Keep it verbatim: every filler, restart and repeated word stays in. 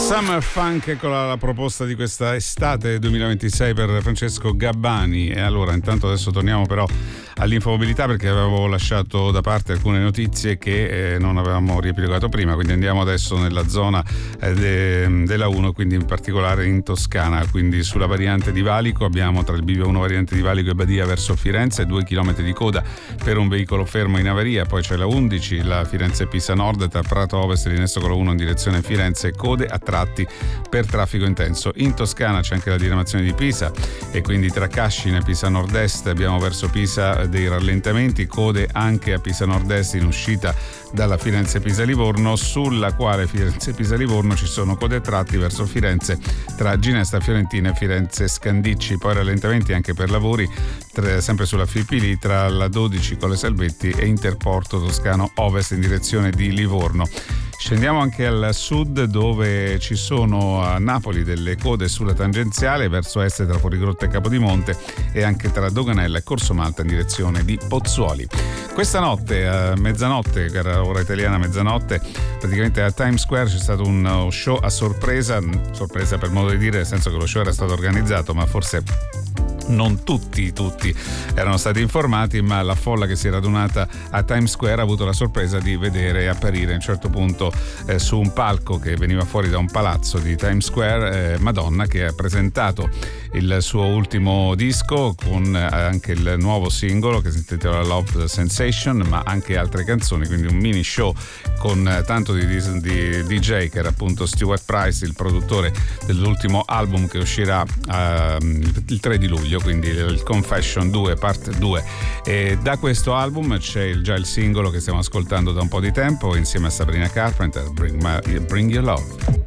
Summer Funk, eccola la proposta di questa estate duemilaventisei per Francesco Gabbani. E allora intanto adesso torniamo però all'infomobilità, perché avevo lasciato da parte alcune notizie che eh, non avevamo riepilogato prima, quindi andiamo adesso nella zona eh, de, della uno, quindi in particolare in Toscana, quindi sulla variante di Valico abbiamo tra il bivio uno variante di Valico e Badia verso Firenze due chilometri di coda per un veicolo fermo in avaria. Poi c'è la undici, la Firenze-Pisa Nord tra Prato Ovest e Linesto con la uno in direzione Firenze, code a tratti per traffico intenso. In Toscana c'è anche la diramazione di Pisa e quindi tra Cascina e Pisa Nord-Est abbiamo verso Pisa dei rallentamenti, code anche a Pisa Nord-Est in uscita dalla Firenze-Pisa-Livorno, sulla quale Firenze-Pisa-Livorno ci sono code a tratti verso Firenze tra Ginesta Fiorentina e Firenze-Scandicci. Poi rallentamenti anche per lavori tra, sempre sulla Filippi tra la dodici Colle Salvetti e Interporto Toscano Ovest in direzione di Livorno. Scendiamo anche al sud, dove ci sono a Napoli delle code sulla tangenziale verso est tra Fuorigrotta e Capodimonte e anche tra Doganella e Corso Malta in direzione di Pozzuoli. Questa notte, a mezzanotte, che era ora italiana mezzanotte, praticamente a Times Square c'è stato un show a sorpresa, sorpresa per modo di dire, nel senso che lo show era stato organizzato, ma forse non tutti, tutti erano stati informati, ma la folla che si è radunata a Times Square ha avuto la sorpresa di vedere apparire a un certo punto eh, su un palco che veniva fuori da un palazzo di Times Square eh, Madonna, che ha presentato il suo ultimo disco con eh, anche il nuovo singolo che si intitola Love Sensation, ma anche altre canzoni, quindi un mini show con eh, tanto di, di, di D J, che era appunto Stuart Price, il produttore dell'ultimo album che uscirà eh, il tre di luglio, quindi il Confession due parte due. E da questo album c'è il, già il singolo che stiamo ascoltando da un po' di tempo insieme a Sabrina Carpenter, Bring, My, Bring Your Love.